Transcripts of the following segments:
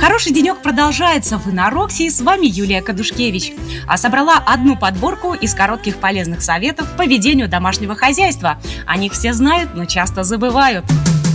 Хороший денек продолжается. Вы на Рокси, с вами Юлия Кадушкевич. Собрала одну подборку из коротких полезных советов по ведению домашнего хозяйства. О них все знают, но часто забывают.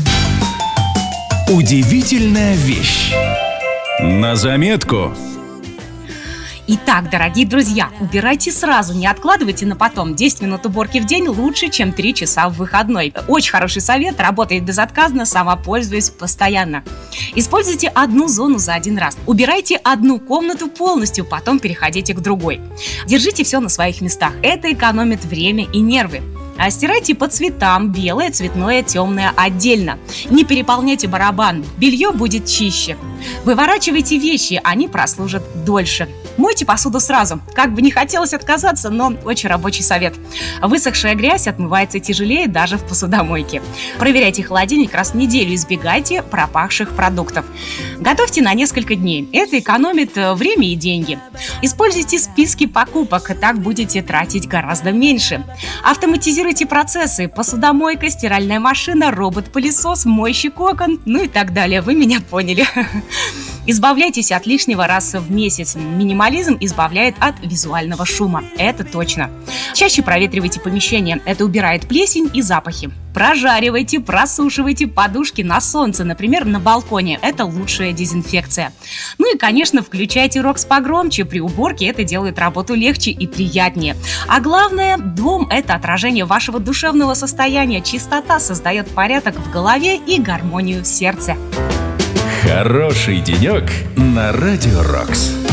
Удивительная вещь. На заметку. Итак, дорогие друзья, убирайте сразу, не откладывайте на потом. 10 минут уборки в день лучше, чем 3 часа в выходной. Очень хороший совет, работает безотказно, сама пользуюсь постоянно. Используйте одну зону за один раз. Убирайте одну комнату полностью, потом переходите к другой. Держите все на своих местах, это экономит время и нервы. Стирайте по цветам, белое, цветное, темное отдельно. Не переполняйте барабан, белье будет чище. Выворачивайте вещи, они прослужат дольше. Мойте посуду сразу. Как бы не хотелось отказаться, но очень рабочий совет. Высохшая грязь отмывается тяжелее даже в посудомойке. Проверяйте холодильник раз в неделю, избегайте пропахших продуктов. Готовьте на несколько дней. Это экономит время и деньги. Используйте списки покупок, так будете тратить гораздо меньше. Автоматизируйте процессы. Посудомойка, стиральная машина, робот-пылесос, мойщик окон, ну и так далее. Вы меня поняли. Избавляйтесь от лишнего раз в месяц. Минимализм избавляет от визуального шума. Это точно. Чаще проветривайте помещение. Это убирает плесень и запахи. Прожаривайте, просушивайте подушки на солнце, например, на балконе. Это лучшая дезинфекция. Ну и, конечно, включайте Рокс погромче. При уборке это делает работу легче и приятнее. А главное, дом – это отражение вашего душевного состояния. Чистота создает порядок в голове и гармонию в сердце. Хороший денек на Радио Рокс.